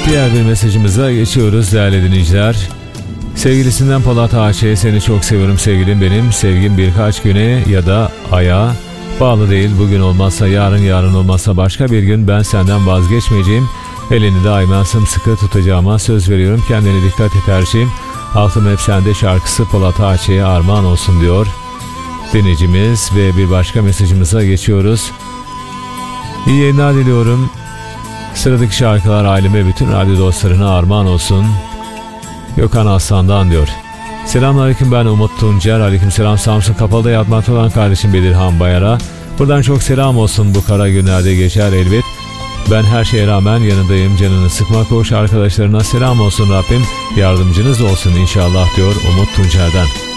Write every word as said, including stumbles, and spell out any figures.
Diğer bir mesajımıza geçiyoruz değerli dinleyiciler. Sevgilisinden Polat Ağaç'a, seni çok seviyorum sevgilim benim. Sevgim birkaç güne ya da aya bağlı değil. Bugün olmazsa yarın, yarın olmazsa başka bir gün ben senden vazgeçmeyeceğim. Elini daima sımsıkı tutacağıma söz veriyorum. Kendine dikkat et her şeyim. Aklım hep sende şarkısı Polat Ağaç'a armağan olsun diyor dinleyicimiz. Ve bir başka mesajımıza geçiyoruz. İyi yayınlar diliyorum. Sıradaki şarkılar aileme, bütün radyo dostlarına armağan olsun. Gökhan Aslan'dan diyor. Selamünaleyküm, ben Umut Tuncer. Aleykümselam. Samsun Kapalı'da yatmakta olan kardeşim Bedirhan Bayar'a. Buradan çok selam olsun, bu kara günlerde geçer elbet. Ben her şeye rağmen yanındayım, canını sıkma koş. Arkadaşlarına selam olsun, Rabbim yardımcınız olsun inşallah diyor Umut Tuncer'den.